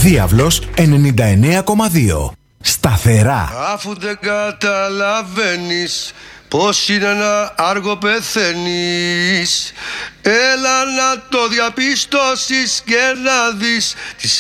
Διάβλος 99,2. Σταθερά. Αφού δεν καταλαβαίνεις πως είναι να άργο πεθαίνεις, έλα να το διαπιστώσεις και να δεις τις